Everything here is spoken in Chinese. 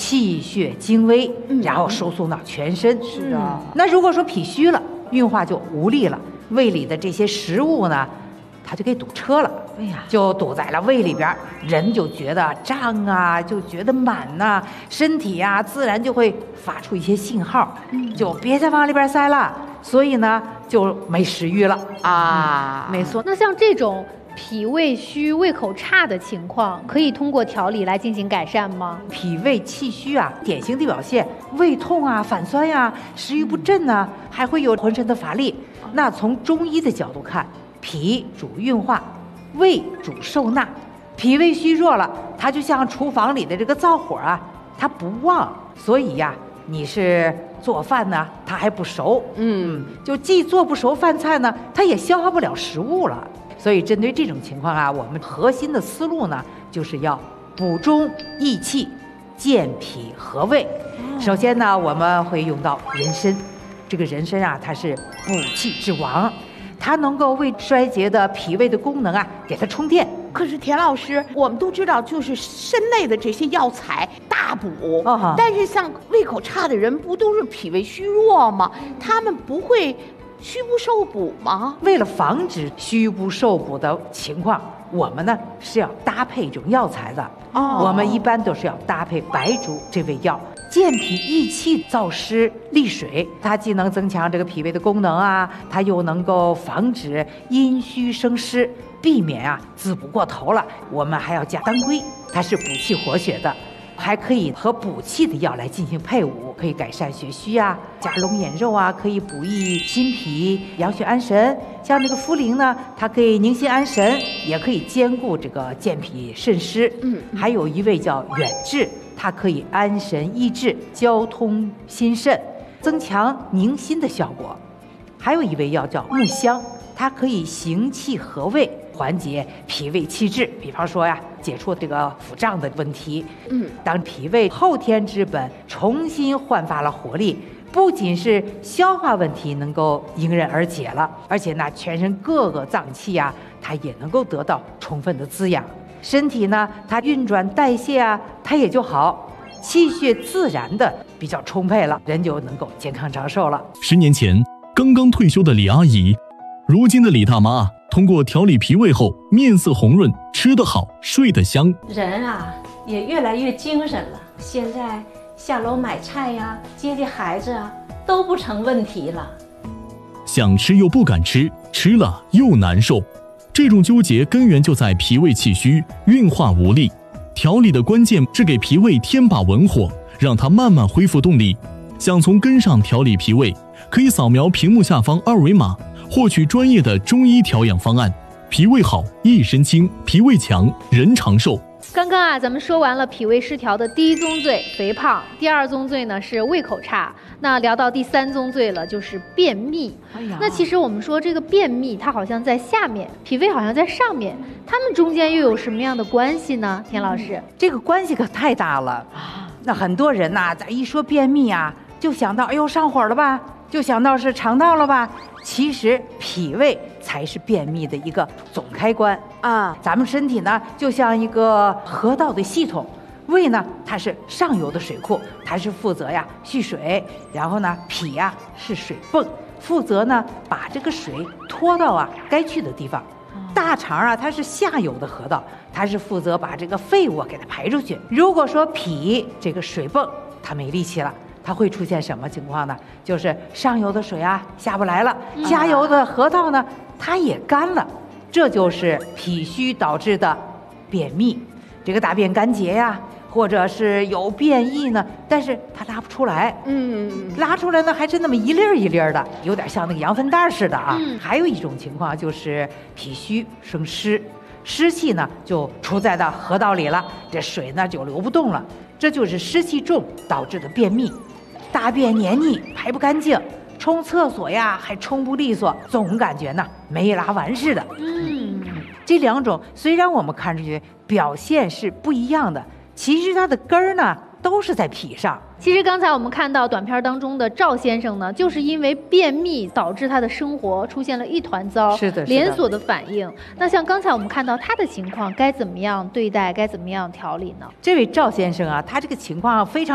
气血精微，然后输送到全身。 是的。 那如果说脾虚了，运化就无力了，胃里的这些食物呢，它就给堵车了。 哎呀， 就堵在了胃里边，人就觉得胀啊，就觉得满呐，身体啊自然就会发出一些信号，就别再往里边塞了，所以呢就没食欲了啊。 没错。那像这种脾胃虚、胃口差的情况，可以通过调理来进行改善吗？ 脾胃气虚啊，典型的表现胃痛啊、反酸呀、食欲不振啊，还会有浑身的乏力。那从中医的角度看，脾主运化，胃主受纳，脾胃虚弱了，它就像厨房里的这个灶火啊，它不旺，所以呀，你是做饭呢，它还不熟，就既做不熟饭菜呢，它也消化不了食物了。所以针对这种情况啊，我们核心的思路呢，就是要补中益气，健脾和胃。首先呢，我们会用到人参，这个人参啊，它是补气之王。它能够为衰竭的脾胃的功能啊，给它充电。 可是田老师，我们都知道，就是参类的这些药材大补，但是像胃口差的人，不都是脾胃虚弱吗？他们不会虚不受补吗？ 为了防止虚不受补的情况，我们呢是要搭配这种药材的。我们一般都是要搭配白术这味药。健脾益气、燥湿利水，它既能增强这个脾胃的功能啊，它又能够防止阴虚生湿，避免啊滋补过头了。我们还要加当归，它是补气活血的，还可以和补气的药来进行配伍，可以改善血虚啊，加龙眼肉啊，可以补益心脾、养血安神。像这个茯苓呢，它可以宁心安神，也可以兼顾这个健脾渗湿。还有一味叫远志，它可以安神益智、交通心肾，增强宁心的效果。还有一味药叫木香，它可以行气和胃，缓解脾胃气滞。比方说呀，解除这个腹胀的问题。当脾胃后天之本重新焕发了活力，不仅是消化问题能够迎刃而解了，而且呢，全身各个脏器啊，它也能够得到充分的滋养。身体呢，它运转代谢啊，它也就好，气血自然的比较充沛了，人就能够健康长寿了。 10年前刚刚退休的李阿姨，如今的李大妈通过调理脾胃后，面色红润，吃得好，睡得香。 人啊，也越来越精神了。现在下楼买菜呀、接孩子啊，都不成问题了。 想吃又不敢吃，吃了又难受。这种纠结根源就在脾胃气虚、运化无力。调理的关键是给脾胃添把文火，让它慢慢恢复动力。想从根上调理脾胃，可以扫描屏幕下方2维码，获取专业的中医调养方案。脾胃好，一身轻；脾胃强，人长寿。 刚刚啊，咱们说完了脾胃失调的第一宗罪肥胖，第二宗罪呢是胃口差，那聊到第三宗罪了，就是便秘。那其实我们说这个便秘，它好像在下面，脾胃好像在上面，它们中间又有什么样的关系呢？田老师， 这个关系可太大了。那很多人呐，在一说便秘啊，就想到哎呦上火了吧，就想到是肠道了吧。其实脾胃才是便秘的一个总开关啊！咱们身体呢，就像一个河道的系统，胃呢它是上游的水库，它是负责呀蓄水，然后呢脾呀是水泵，负责呢把这个水拖到啊该去的地方。大肠啊它是下游的河道，它是负责把这个废物给它排出去。如果说脾这个水泵它没力气了，它会出现什么情况呢？就是上游的水啊下不来了，下游的河道呢它也干了，这就是脾虚导致的便秘。这个大便干结呀，或者是有便意呢，但是它拉不出来，拉出来呢还是那么一粒儿一粒儿的，有点像那个羊粪蛋似的啊。还有一种情况就是脾虚生湿，湿气呢就出在到河道里了，这水呢就流不动了，这就是湿气重导致的便秘。大便黏腻排不干净，冲厕所呀还冲不利索，总感觉呢没拉完似的。这两种虽然我们看出去表现是不一样的，其实它的根儿呢都是在脾上。 其实刚才我们看到短片当中的赵先生呢，就是因为便秘导致他的生活出现了一团糟， 是的， 连锁的反应。那像刚才我们看到他的情况，该怎么样对待，该怎么样调理呢？ 这位赵先生啊，他这个情况非常